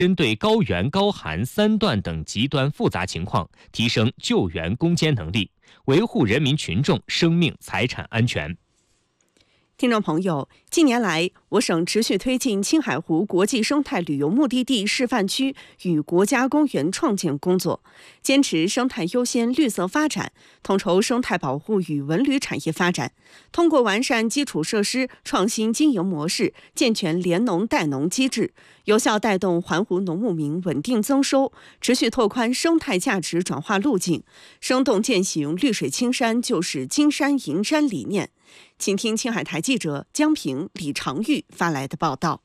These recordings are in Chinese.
针对高原、高寒三段等极端复杂情况，提升救援攻坚能力，维护人民群众生命财产安全。 听众朋友，近年来，我省持续推进青海湖国际生态旅游目的地示范区与国家公园创建工作，坚持生态优先、绿色发展，统筹生态保护与文旅产业发展。通过完善基础设施、创新经营模式，健全联农带农机制，有效带动环湖农牧民稳定增收，持续拓宽生态价值转化路径，生动践行绿水青山就是金山银山理念。请听青海台记者江平、李长玉发来的报道。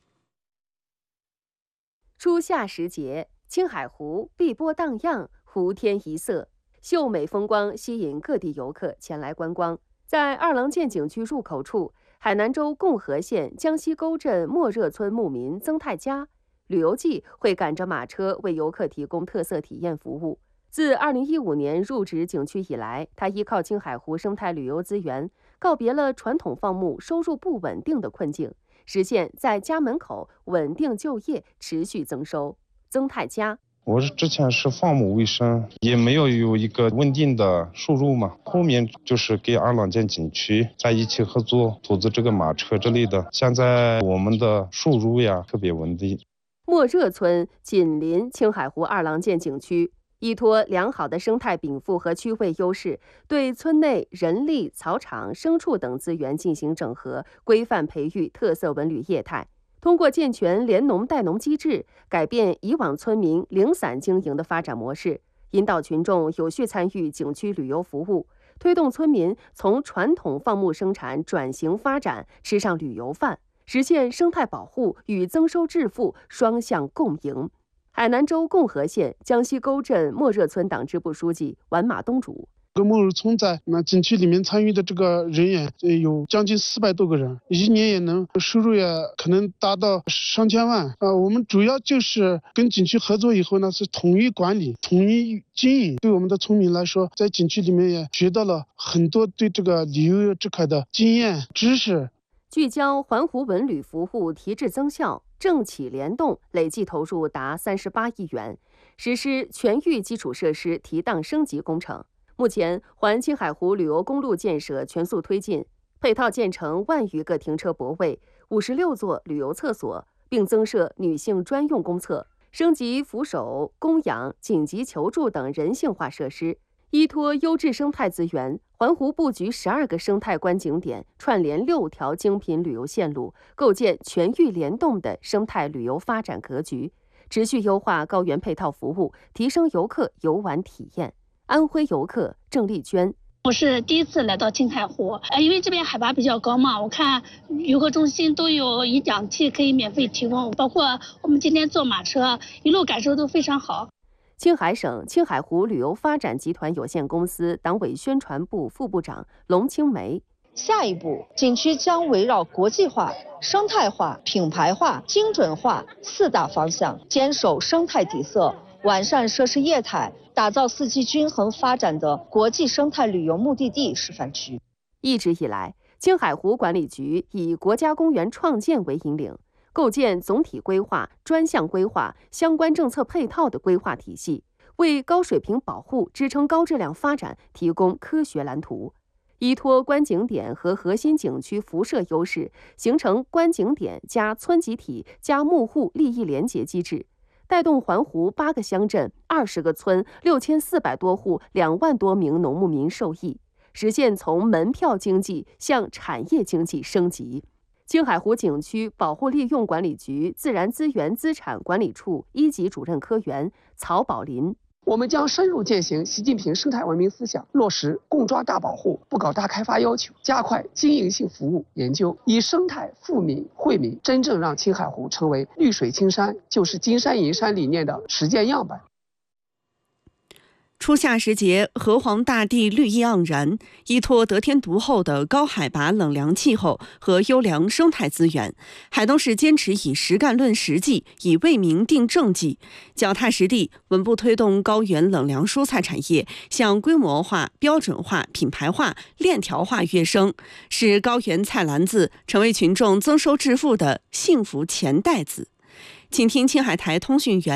初夏时节，青海湖碧波荡漾，湖天一色，秀美风光吸引各地游客前来观光。在二郎剑景区入口处，海南州共和县江西沟镇莫热村牧民曾泰家，旅游季会赶着马车为游客提供特色体验服务。自2015年入职景区以来，他依靠青海湖生态旅游资源，告别了传统放牧收入不稳定的困境，实现在家门口稳定就业、持续增收。曾泰家， 我之前是放牧为生，也没有一个稳定的收入嘛。后面就是跟二郎剑景区在一起合作，投资这个马车之类的。现在我们的收入呀特别稳定。 莫热村紧邻青海湖二郎剑景区。依托良好的生态禀赋和区位优势，对村内人力、草场、牲畜等资源进行整合，规范培育特色文旅业态。通过健全联农带农机制，改变以往村民零散经营的发展模式，引导群众有序参与景区旅游服务，推动村民从传统放牧生产转型发展，吃上旅游饭，实现生态保护与增收致富双向共赢。海南州共和县江西沟镇莫热村党支部书记完马东主， 莫热村在景区里面参与的这个人员有将近400多个人，一年也能收入也可能达到上千万。我们主要就是跟景区合作以后呢，是统一管理、统一经营。对我们的村民来说，在景区里面也学到了很多对这个旅游这块的经验知识。 聚焦环湖文旅服务提质增效，政企联动累计投入达38亿元，实施全域基础设施提档升级工程。目前，环青海湖旅游公路建设全速推进，配套建成1万余个停车泊位，56座旅游厕所，并增设女性专用公厕，升级扶手、供氧、紧急求助等人性化设施。依托优质生态资源，环湖布局12个生态观景点，串联6条精品旅游线路，构建全域联动的生态旅游发展格局，持续优化高原配套服务，提升游客游玩体验。安徽游客郑丽娟， 我是第一次来到青海湖，因为这边海拔比较高嘛，我看游客中心都有饮氧气可以免费提供，包括我们今天坐马车，一路感受都非常好。 青海省青海湖旅游发展集团有限公司党委宣传部副部长龙青梅， 下一步，景区将围绕国际化、生态化、品牌化、精准化4大方向，坚守生态底色，完善设施业态，打造4季均衡发展的国际生态旅游目的地示范区。 一直以来，青海湖管理局以国家公园创建为引领，构建总体规划、专项规划、相关政策配套的规划体系，为高水平保护、支撑高质量发展提供科学蓝图。依托观景点和核心景区辐射优势，形成观景点加村集体加牧户利益联结机制，带动环湖8个乡镇、20个村、6400多户、2万多名农牧民受益，实现从门票经济向产业经济升级。青海湖景区保护利用管理局自然资源资产管理处1级主任科员曹宝林， 我们将深入践行习近平生态文明思想，落实共抓大保护、不搞大开发要求，加快经营性服务研究，以生态富民惠民，真正让青海湖成为绿水青山就是金山银山理念的实践样板。 初夏时节，河湟大地绿意盎然，依托得天独厚的高海拔冷凉气候和优良生态资源，海东市坚持以实干论实际，以为民定政绩，脚踏实地，稳步推动高原冷凉蔬菜产业向规模化、标准化、品牌化、链条化跃升，使高原菜篮子成为群众增收致富的幸福钱袋子。 请听青海台通讯员